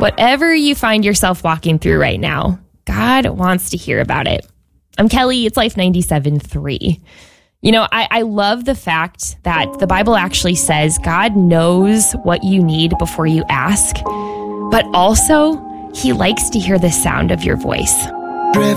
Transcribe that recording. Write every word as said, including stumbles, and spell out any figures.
Whatever you find yourself walking through right now, God wants to hear about it. I'm Kelly. It's Life ninety-seven three. You know, I, I love the fact that the Bible actually says God knows what you need before you ask, but also He likes to hear the sound of your voice.